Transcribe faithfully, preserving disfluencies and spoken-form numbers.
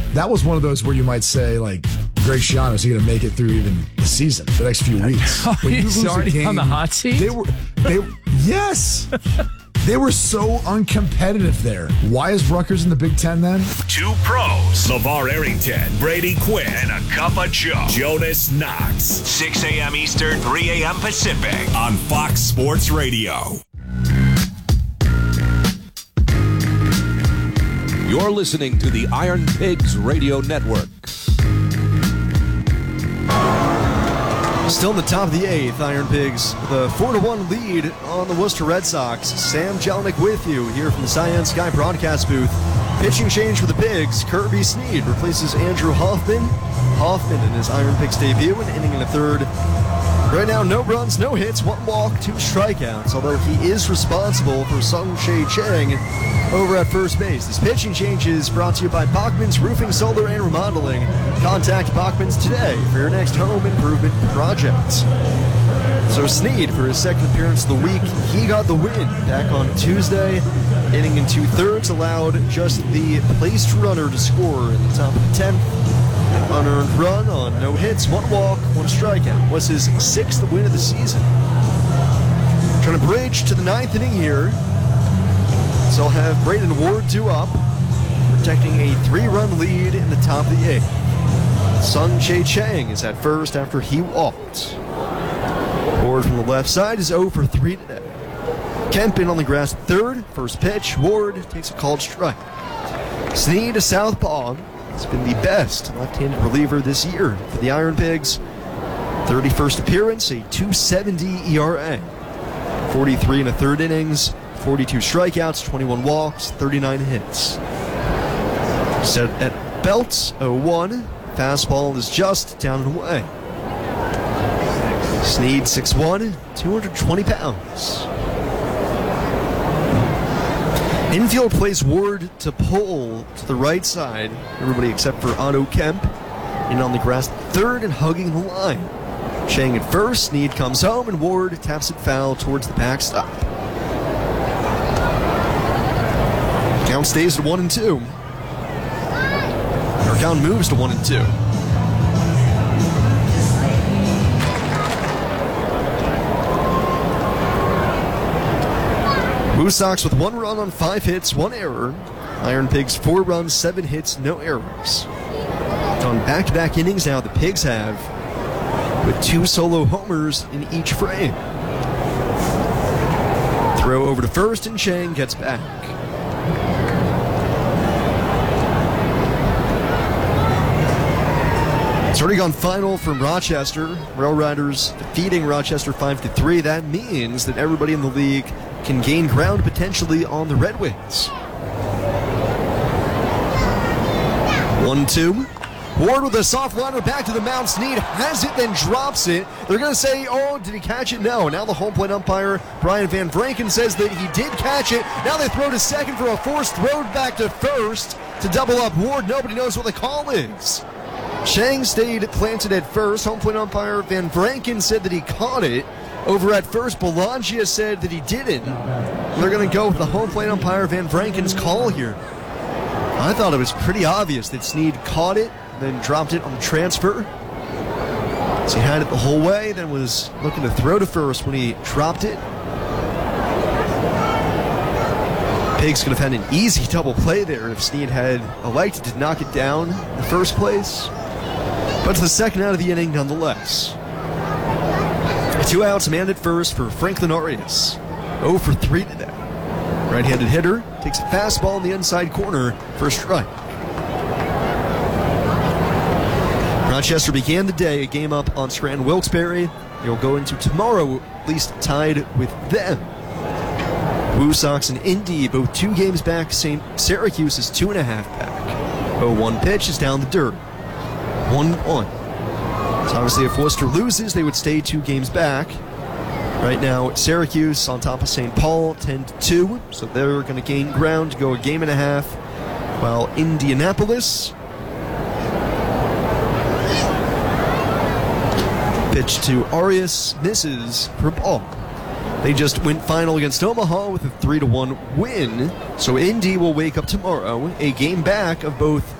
that was one of those where you might say, like, Greg Schiano, is he going to make it through even the season, the next few weeks? Oh, he's already game, on the hot seat? They were, they, yes. They were so uncompetitive there. Why is Rutgers in the Big Ten then? Two pros. LeVar Arrington, Brady Quinn, and a cup of Joe. Jonas Knox. six a.m. Eastern, three a.m. Pacific on Fox Sports Radio. You're listening to the Iron Pigs Radio Network. Still in the top of the eighth, Iron Pigs with a four to one lead on the Worcester Red Sox. Sam Jelinek with you here from the Cyan Sky broadcast booth. Pitching change for the Pigs. Kirby Snead replaces Andrew Hoffman. Hoffman in his Iron Pigs debut, an inning and a third. Right now, no runs, no hits, one walk, two strikeouts, although he is responsible for Sung-Chae Chang over at first base. This pitching change is brought to you by Bachman's Roofing, Solar, and Remodeling. Contact Bachman's today for your next home improvement project. So Snead, for his second appearance of the week, he got the win back on Tuesday. Inning in two-thirds allowed just the placed runner to score in the top of the tenth. Unearned run on no hits, one walk, one strikeout. Was his sixth win of the season. Trying to bridge to the ninth inning here. So I'll have Braden Ward two up, protecting a three-run lead in the top of the eighth. Sung-Chae Chang is at first after he walked. Ward from the left side is oh for three today. Kemp in on the grass third. First pitch, Ward takes a called strike. Snead, a southpaw, has been the best left-handed reliever this year for the Iron Pigs. thirty-first appearance, a two seventy E R A. forty-three and a third innings, forty-two strikeouts, twenty-one walks, thirty-nine hits. Set at Belts, oh one. Fastball is just down and away. Snead, six one, two hundred twenty pounds. Infield plays Ward to pull to the right side. Everybody except for Otto Kemp in on the grass third and hugging the line. Chang at first, Snead comes home, and Ward taps it foul towards the backstop. Count stays at one and two. Our count moves to one and two. Blue Sox with one run on five hits, one error. Iron Pigs four runs, seven hits, no errors. On back-to-back innings now, the Pigs have, with two solo homers in each frame. Throw over to first, and Chang gets back. It's already gone final from Rochester. Rail Riders defeating Rochester five to three. That means that everybody in the league can gain ground potentially on the Red Wings. one two. Ward with a soft liner back to the mound. Snead has it, then drops it. They're going to say, oh, did he catch it? No. Now the home plate umpire, Brian Van Vranken, says that he did catch it. Now they throw to second for a forced throw back to first to double up Ward. Nobody knows what the call is. Chang stayed planted at first. Home plate umpire Van Vranken said that he caught it. Over at first, Belangia said that he didn't. They're going to go with the home plate umpire Van Vranken's call here. I thought it was pretty obvious that Snead caught it, then dropped it on the transfer. So he had it the whole way, then was looking to throw to first when he dropped it. Pigs could have had an easy double play there if Snead had elected to knock it down in the first place. But it's the second out of the inning nonetheless. Two outs, man at first for Franklin Arias. oh for three today. Right-handed hitter takes a fastball in the inside corner for a strike. Rochester began the day a game up on Scranton Wilkes-Barre. They'll go into tomorrow at least tied with them. Blue Sox and Indy both two games back. Saint Syracuse is two and a half back. oh one pitch is down the dirt. one one. So obviously if Worcester loses, they would stay two games back. Right now, Syracuse on top of Saint Paul, ten to two. So they're going to gain ground to go a game and a half. While Indianapolis, pitch to Arias, misses for ball. They just went final against Omaha with a three to one win. So Indy will wake up tomorrow, a game back of both